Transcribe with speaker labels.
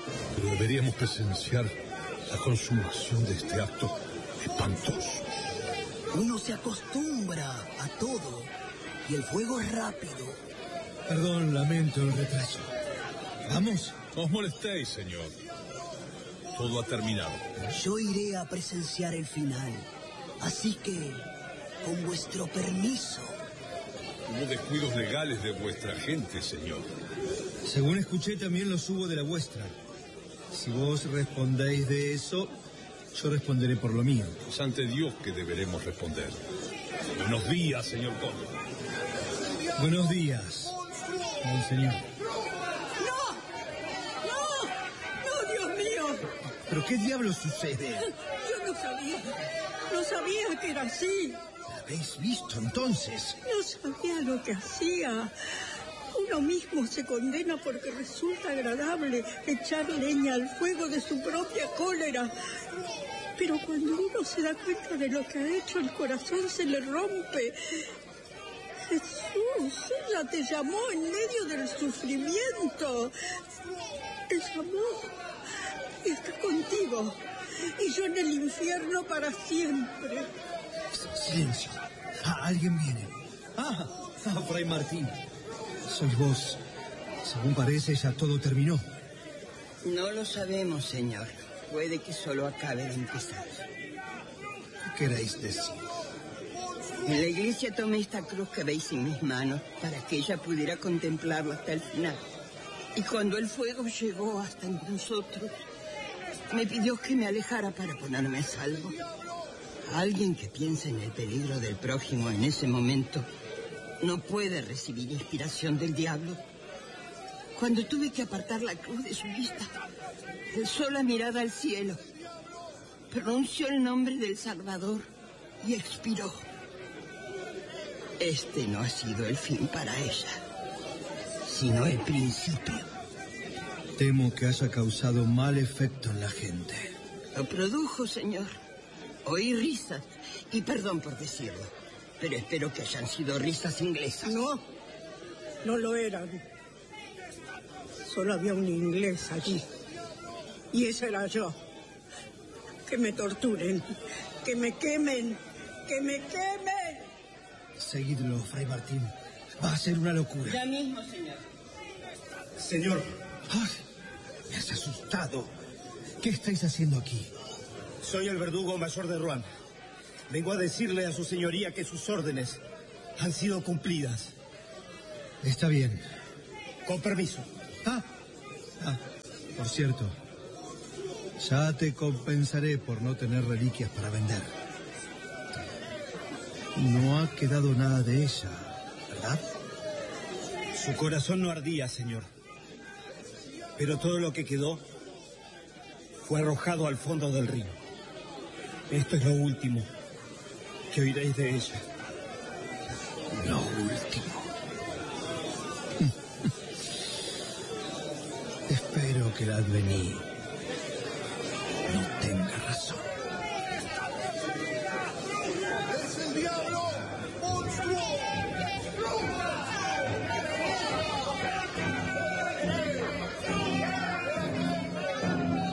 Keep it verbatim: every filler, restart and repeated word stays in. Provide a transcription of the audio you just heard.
Speaker 1: Pero deberíamos presenciar la consumación de este acto espantoso.
Speaker 2: Uno se acostumbra a todo y el fuego es rápido.
Speaker 3: Perdón, lamento el retraso. ¿Vamos?
Speaker 1: No os molestéis, señor. Todo ha terminado.
Speaker 2: Yo iré a presenciar el final. Así que, con vuestro permiso.
Speaker 1: Hubo descuidos legales de vuestra gente, señor.
Speaker 3: Según escuché, también los hubo de la vuestra. Si vos respondéis de eso, yo responderé por lo mío.
Speaker 1: Es ante Dios que deberemos responder. Buenos días, señor conde.
Speaker 3: Buenos días, monseñor.
Speaker 4: ¡No! ¡No! ¡No, Dios mío!
Speaker 3: ¿Pero qué diablos sucede?
Speaker 4: Yo no sabía. No sabía que era así.
Speaker 3: ¿La habéis visto entonces?
Speaker 4: No sabía lo que hacía. Uno mismo se condena porque resulta agradable echar leña al fuego de su propia cólera. Pero cuando uno se da cuenta de lo que ha hecho, el corazón se le rompe. Jesús, ella te llamó en medio del sufrimiento. Te llamó y está contigo. Y yo en el infierno para siempre.
Speaker 3: Silencio. Ah, alguien viene. Ah, ah, Fray Martín. Sois vos. Según parece, ya todo terminó.
Speaker 5: No lo sabemos, señor. Puede que solo acabe de empezar.
Speaker 3: ¿Qué queréis decir?
Speaker 5: En la iglesia tomé esta cruz que veis en mis manos para que ella pudiera contemplarlo hasta el final. Y cuando el fuego llegó hasta nosotros, me pidió que me alejara para ponerme a salvo. Alguien que piensa en el peligro del prójimo en ese momento no puede recibir inspiración del diablo. Cuando tuve que apartar la cruz de su vista, alzó la mirada al cielo, pronunció el nombre del Salvador y expiró. Este no ha sido el fin para ella, sino el principio.
Speaker 3: Temo que haya causado mal efecto en la gente.
Speaker 5: Lo produjo, señor. Oí risas, y perdón por decirlo, pero espero que hayan sido risas inglesas.
Speaker 4: No, no lo eran. Solo había un inglés allí. Y ese era yo. Que me torturen, que me quemen, que me quemen.
Speaker 3: Seguidlo, Fray Martín. Va a ser una locura.
Speaker 5: Ya mismo, señor.
Speaker 3: Señor. ¡Ay! Me has asustado. ¿Qué estáis haciendo aquí?
Speaker 6: Soy el verdugo mayor de Rouen. Vengo a decirle a su señoría que sus órdenes han sido cumplidas.
Speaker 3: Está bien.
Speaker 6: Con permiso.
Speaker 3: Ah, ah, por cierto, ya te compensaré por no tener reliquias para vender. No ha quedado nada de ella, ¿verdad?
Speaker 6: Su corazón no ardía, señor. Pero todo lo que quedó fue arrojado al fondo del río. Esto es lo último que oiréis de ella.
Speaker 3: Lo último. Espero que el advenir no tenga razón.